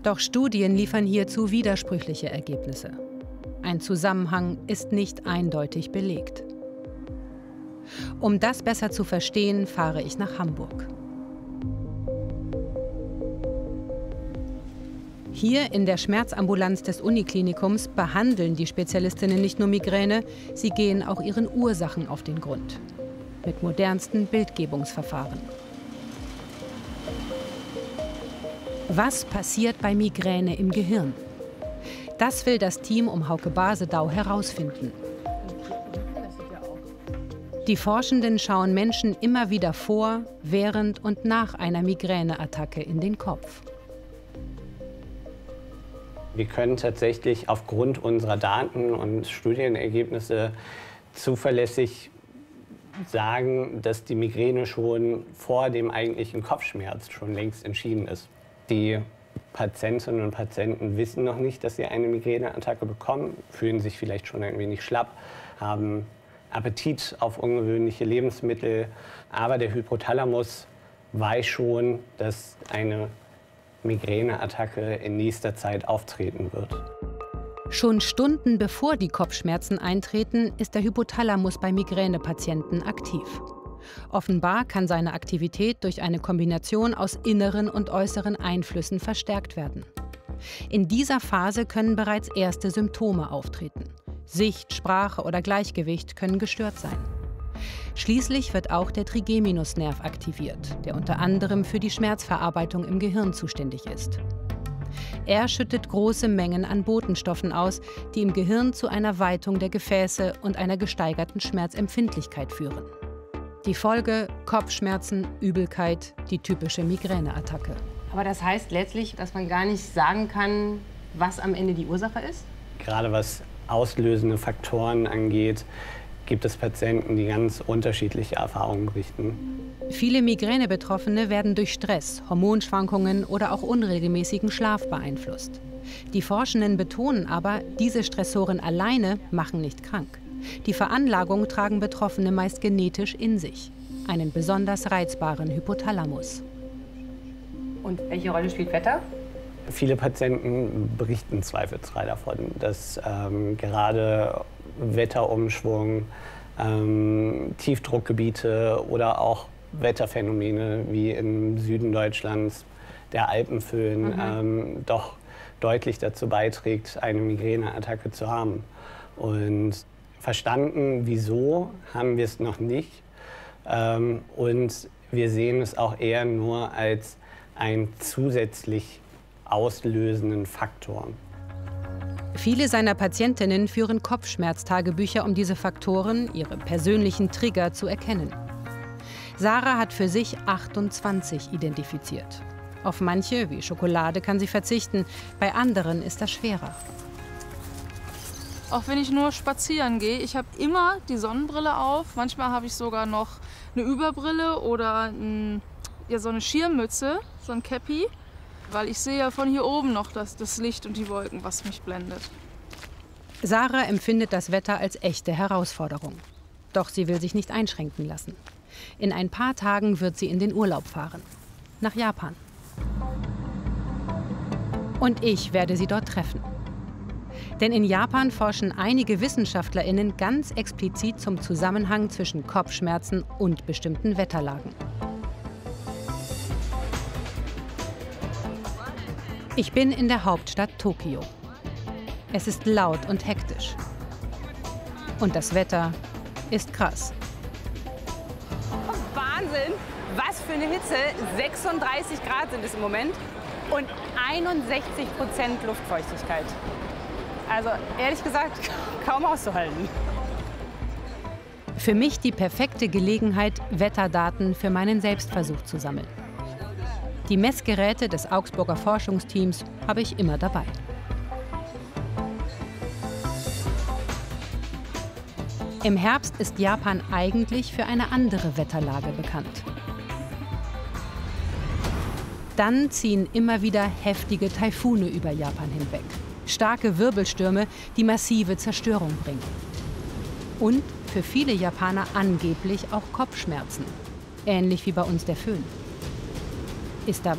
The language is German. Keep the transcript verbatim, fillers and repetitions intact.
Doch Studien liefern hierzu widersprüchliche Ergebnisse. Ein Zusammenhang ist nicht eindeutig belegt. Um das besser zu verstehen, fahre ich nach Hamburg. Hier in der Schmerzambulanz des Uniklinikums behandeln die Spezialistinnen nicht nur Migräne, sie gehen auch ihren Ursachen auf den Grund. Mit modernsten Bildgebungsverfahren. Was passiert bei Migräne im Gehirn? Das will das Team um Hauke Basedau herausfinden. Die Forschenden schauen Menschen immer wieder vor, während und nach einer Migräneattacke in den Kopf. Wir können tatsächlich aufgrund unserer Daten und Studienergebnisse zuverlässig sagen, dass die Migräne schon vor dem eigentlichen Kopfschmerz schon längst entschieden ist. Die Patientinnen und Patienten wissen noch nicht, dass sie eine Migräneattacke bekommen, fühlen sich vielleicht schon ein wenig schlapp, haben Appetit auf ungewöhnliche Lebensmittel, aber der Hypothalamus weiß schon, dass eine Migräneattacke in nächster Zeit auftreten wird. Schon Stunden bevor die Kopfschmerzen eintreten, ist der Hypothalamus bei Migränepatienten aktiv. Offenbar kann seine Aktivität durch eine Kombination aus inneren und äußeren Einflüssen verstärkt werden. In dieser Phase können bereits erste Symptome auftreten. Sicht, Sprache oder Gleichgewicht können gestört sein. Schließlich wird auch der Trigeminusnerv aktiviert, der unter anderem für die Schmerzverarbeitung im Gehirn zuständig ist. Er schüttet große Mengen an Botenstoffen aus, die im Gehirn zu einer Weitung der Gefäße und einer gesteigerten Schmerzempfindlichkeit führen. Die Folge: Kopfschmerzen, Übelkeit, die typische Migräneattacke. Aber das heißt letztlich, dass man gar nicht sagen kann, was am Ende die Ursache ist? Gerade was auslösende Faktoren angeht, gibt es Patienten, die ganz unterschiedliche Erfahrungen berichten. Viele Migräne-Betroffene werden durch Stress, Hormonschwankungen oder auch unregelmäßigen Schlaf beeinflusst. Die Forschenden betonen aber, diese Stressoren alleine machen nicht krank. Die Veranlagung tragen Betroffene meist genetisch in sich. Einen besonders reizbaren Hypothalamus. Und welche Rolle spielt Wetter? Viele Patienten berichten zweifelsfrei davon, dass ähm, gerade Wetterumschwung, ähm, Tiefdruckgebiete oder auch Wetterphänomene wie im Süden Deutschlands, der Alpenföhn, mhm. ähm, doch deutlich dazu beiträgt, eine Migräneattacke zu haben. Und verstanden, wieso, haben wir es noch nicht. Ähm, und wir sehen es auch eher nur als einen zusätzlich auslösenden Faktor. Viele seiner Patientinnen führen Kopfschmerztagebücher, um diese Faktoren, ihre persönlichen Trigger, zu erkennen. Sarah hat für sich achtundzwanzig identifiziert. Auf manche, wie Schokolade, kann sie verzichten, bei anderen ist das schwerer. Auch wenn ich nur spazieren gehe, ich habe immer die Sonnenbrille auf. Manchmal habe ich sogar noch eine Überbrille oder ein, ja, so eine Schirmmütze, so ein Käppi. Weil ich sehe ja von hier oben noch das, das Licht und die Wolken, was mich blendet. Sarah empfindet das Wetter als echte Herausforderung. Doch sie will sich nicht einschränken lassen. In ein paar Tagen wird sie in den Urlaub fahren. Nach Japan. Und ich werde sie dort treffen. Denn in Japan forschen einige WissenschaftlerInnen ganz explizit zum Zusammenhang zwischen Kopfschmerzen und bestimmten Wetterlagen. Ich bin in der Hauptstadt Tokio. Es ist laut und hektisch. Und das Wetter ist krass. Oh, Wahnsinn! Was für eine Hitze! sechsunddreißig Grad sind es im Moment und einundsechzig Prozent Luftfeuchtigkeit. Also ehrlich gesagt, kaum auszuhalten. Für mich die perfekte Gelegenheit, Wetterdaten für meinen Selbstversuch zu sammeln. Die Messgeräte des Augsburger Forschungsteams habe ich immer dabei. Im Herbst ist Japan eigentlich für eine andere Wetterlage bekannt. Dann ziehen immer wieder heftige Taifune über Japan hinweg. Starke Wirbelstürme, die massive Zerstörung bringen. Und für viele Japaner angeblich auch Kopfschmerzen. Ähnlich wie bei uns der Föhn. Ist da